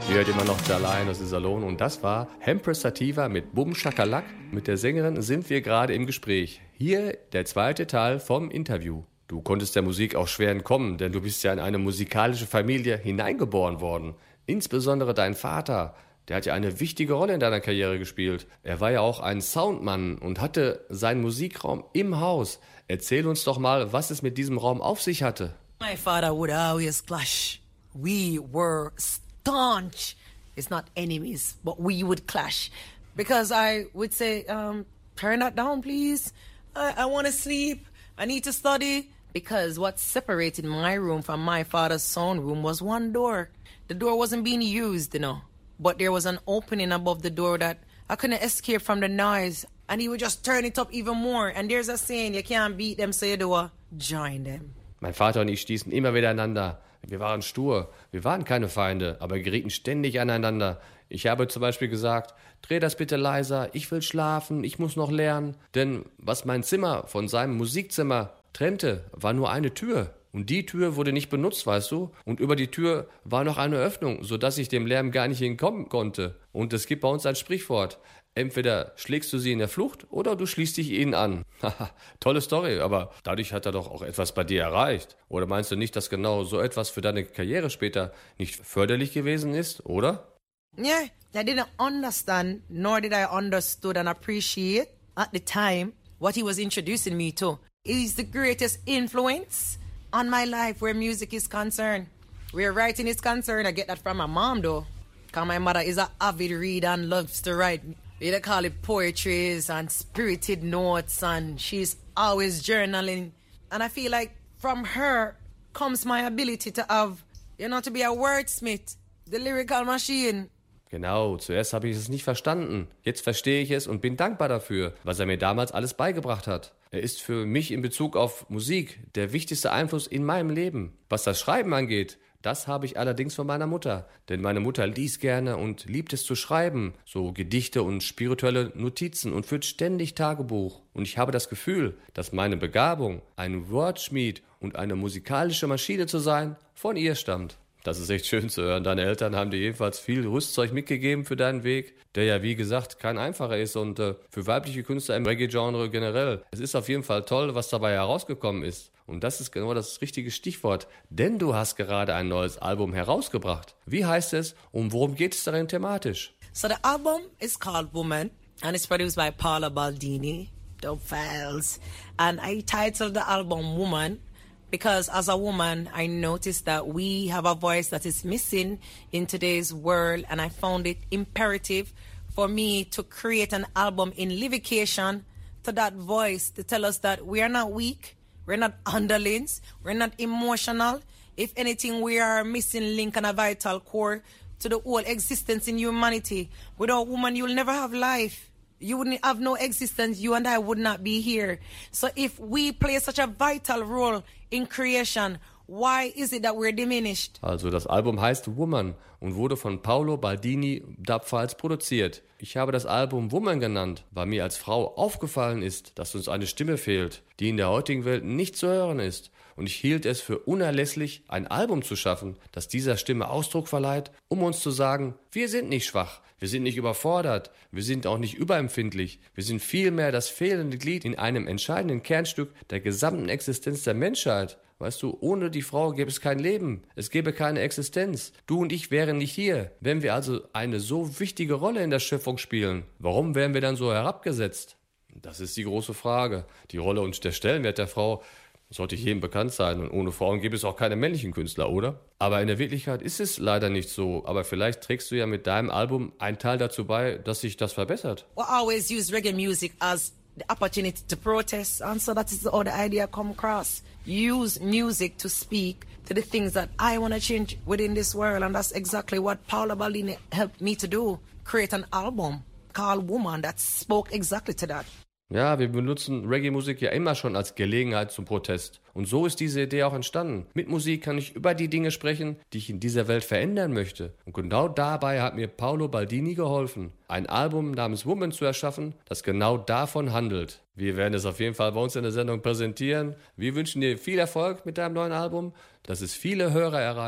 Ihr hört immer noch The Lion is Alone und das war Hempress Sativa mit Bum Shakalak. Mit der Sängerin sind wir gerade im Gespräch. Hier der zweite Teil vom Interview. Du konntest der Musik auch schwer entkommen, denn du bist ja in eine musikalische Familie hineingeboren worden. Insbesondere dein Vater, der hat ja eine wichtige Rolle in deiner Karriere gespielt. Er war ja auch ein Soundmann und hatte seinen Musikraum im Haus. Erzähl uns doch mal, was es mit diesem Raum auf sich hatte. My father would always clash. We were staunch. It's not enemies, but we would clash. Because I would say, turn that down, please. I want to sleep. I need to study. Because what separated my room from my father's sound room was one door. The door wasn't being used, you know. But there was an opening above the door that I couldn't escape from the noise. And he would just turn it up even more. And there's a saying, you can't beat them, so you do join them. Mein Vater und ich stießen immer wieder einander. Wir waren stur, wir waren keine Feinde, aber gerieten ständig aneinander. Ich habe zum Beispiel gesagt, dreh das bitte leiser, ich will schlafen, ich muss noch lernen. Denn was mein Zimmer von seinem Musikzimmer trennte, war nur eine Tür. Und die Tür wurde nicht benutzt, weißt du? Und über die Tür war noch eine Öffnung, sodass ich dem Lärm gar nicht entkommen konnte. Und es gibt bei uns ein Sprichwort. Entweder schlägst du sie in der Flucht oder du schließt dich ihnen an. Haha, tolle Story, aber dadurch hat er doch auch etwas bei dir erreicht. Oder meinst du nicht, dass genau so etwas für deine Karriere später nicht förderlich gewesen ist, oder? Yeah, I didn't understand, nor did I understood and appreciate at the time what he was introducing me to. He's the greatest influence on my life where music is concerned. Where writing is concerned, I get that from my mom though. Because my mother is an avid reader and loves to write. They call it poetries and spirited notes, and she's always journaling. And I feel like from her comes my ability to have, to be a wordsmith, the lyrical machine. Genau, zuerst habe ich es nicht verstanden. Jetzt verstehe ich es und bin dankbar dafür, was er mir damals alles beigebracht hat. Er ist für mich in Bezug auf Musik der wichtigste Einfluss in meinem Leben. Was das Schreiben angeht, das habe ich allerdings von meiner Mutter. Denn meine Mutter liest gerne und liebt es zu schreiben. So Gedichte und spirituelle Notizen und führt ständig Tagebuch. Und ich habe das Gefühl, dass meine Begabung, ein Wortschmied und eine musikalische Maschine zu sein, von ihr stammt. Das ist echt schön zu hören. Deine Eltern haben dir jedenfalls viel Rüstzeug mitgegeben für deinen Weg, der ja wie gesagt kein einfacher ist und für weibliche Künstler im Reggae-Genre generell. Es ist auf jeden Fall toll, was dabei herausgekommen ist. Und das ist genau das richtige Stichwort, denn du hast gerade ein neues Album herausgebracht. Wie heißt es und worum geht es darin thematisch? So the album is called Woman and it's produced by Paula Baldini, Dope Files. And I titled the album Woman because as a woman, I noticed that we have a voice that is missing in today's world, and I found it imperative for me to create an album in livication to that voice to tell us that we are not weak, we're not underlings, we're not emotional. If anything, we are a missing link and a vital core to the whole existence in humanity. Without woman, you'll never have life. You wouldn't have no existence, you and I would not be here. So if we play such a vital role in creation, why is it that we're diminished? Also das Album heißt Woman und wurde von Paolo Baldini Dub Files produziert. Ich habe das Album Woman genannt, weil mir als Frau aufgefallen ist, dass uns eine Stimme fehlt, die in der heutigen Welt nicht zu hören ist. Und ich hielt es für unerlässlich, ein Album zu schaffen, das dieser Stimme Ausdruck verleiht, um uns zu sagen, wir sind nicht schwach, wir sind nicht überfordert, wir sind auch nicht überempfindlich, wir sind vielmehr das fehlende Glied in einem entscheidenden Kernstück der gesamten Existenz der Menschheit. Weißt du, ohne die Frau gäbe es kein Leben, es gäbe keine Existenz. Du und ich wären nicht hier. Wenn wir also eine so wichtige Rolle in der Schöpfung spielen, warum werden wir dann so herabgesetzt? Das ist die große Frage. Die Rolle und der Stellenwert der Frau sollte jedem bekannt sein und ohne Frauen gibt es auch keine männlichen Künstler, oder? Aber in der Wirklichkeit ist es leider nicht so. Aber vielleicht trägst du ja mit deinem Album einen Teil dazu bei, dass sich das verbessert. We always use reggae music as the opportunity to protest, and so that is how the idea come across. Use music to speak to the things that I want to change within this world, and that's exactly what Paula Baldini helped me to do. Create an album called Woman that spoke exactly to that. Ja, wir benutzen Reggae-Musik ja immer schon als Gelegenheit zum Protest. Und so ist diese Idee auch entstanden. Mit Musik kann ich über die Dinge sprechen, die ich in dieser Welt verändern möchte. Und genau dabei hat mir Paolo Baldini geholfen, ein Album namens Woman zu erschaffen, das genau davon handelt. Wir werden es auf jeden Fall bei uns in der Sendung präsentieren. Wir wünschen dir viel Erfolg mit deinem neuen Album, dass es viele Hörer erreicht.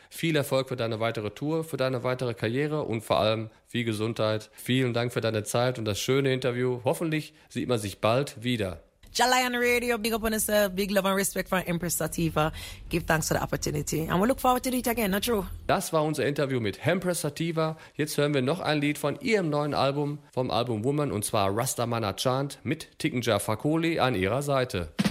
Viel Erfolg für deine weitere Tour, für deine weitere Karriere und vor allem viel Gesundheit. Vielen Dank für deine Zeit und das schöne Interview. Hoffentlich sieht man sich bald wieder. Jalion Radio, big up on yourself, big love and respect for Empress Sativa. Give thanks for the opportunity. And we look forward to it again, not true? Das war unser Interview mit Empress Sativa. Jetzt hören wir noch ein Lied von ihrem neuen Album, vom Album Woman, und zwar Rastamana Chant mit Tikenja Fakoli an ihrer Seite.